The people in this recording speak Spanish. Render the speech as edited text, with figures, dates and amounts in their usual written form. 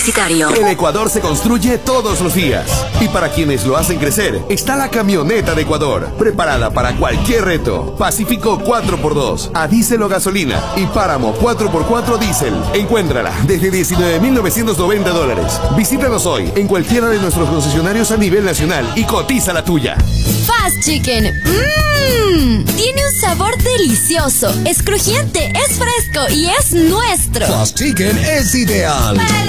El Ecuador se construye todos los días. Y para quienes lo hacen crecer, está la camioneta de Ecuador, preparada para cualquier reto. Pacífico 4x2, a diésel o gasolina, y Páramo 4x4 diésel. Encuéntrala desde $19,990. Visítanos hoy en cualquiera de nuestros concesionarios a nivel nacional y cotiza la tuya. Fast Chicken. Tiene un sabor delicioso, es crujiente, es fresco y es nuestro. Fast Chicken es ideal.